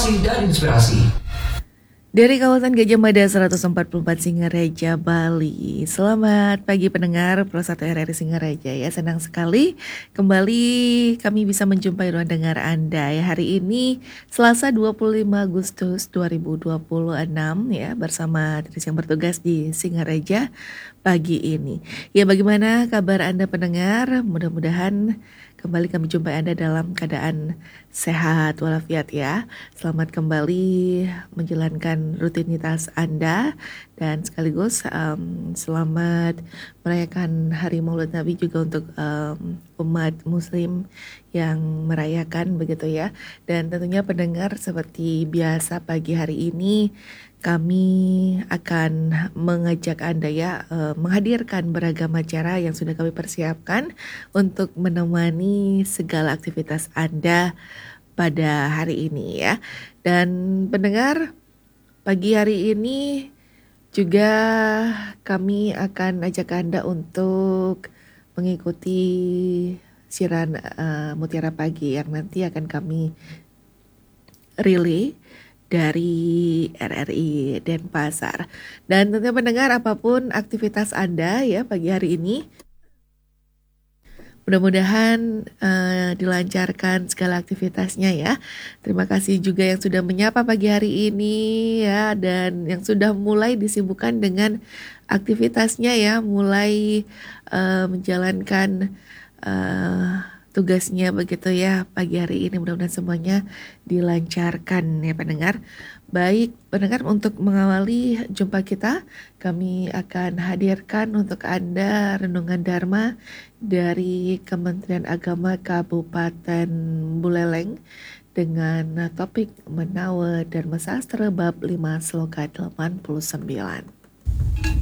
motivasi dan inspirasi. Dari kawasan Gajah Mada 144 Singareja, Bali. Selamat pagi pendengar Pro 1 RRI Singareja ya. Senang sekali kembali kami bisa menjumpai ruang dengar Anda ya. Hari ini Selasa 25 Agustus 2026 ya, bersama Tris yang bertugas di Singareja pagi ini. Ya, bagaimana kabar Anda pendengar? Mudah-mudahan kembali kami jumpai Anda dalam keadaan sehat walafiat ya. Selamat kembali menjalankan rutinitas Anda dan sekaligus selamat merayakan Hari Maulid Nabi juga untuk umat Muslim yang merayakan begitu ya. Dan tentunya pendengar, seperti biasa pagi hari ini kami akan mengajak Anda ya menghadirkan beragam acara yang sudah kami persiapkan untuk menemani segala aktivitas Anda pada hari ini ya. Dan pendengar, pagi hari ini juga kami akan ajak Anda untuk mengikuti siaran Mutiara Pagi yang nanti akan kami relay dari RRI Denpasar. Dan tentunya pendengar, apapun aktivitas Anda ya pagi hari ini, mudah-mudahan dilancarkan segala aktivitasnya ya. Terima kasih juga yang sudah menyapa pagi hari ini ya, dan yang sudah mulai disibukkan dengan aktivitasnya ya, mulai menjalankan tugasnya begitu ya pagi hari ini. Mudah-mudahan semuanya dilancarkan ya pendengar. Baik pendengar, untuk mengawali jumpa kita, kami akan hadirkan untuk Anda renungan Dharma dari Kementerian Agama Kabupaten Buleleng dengan topik Menawa Dharma Sastra bab 5 sloka 89.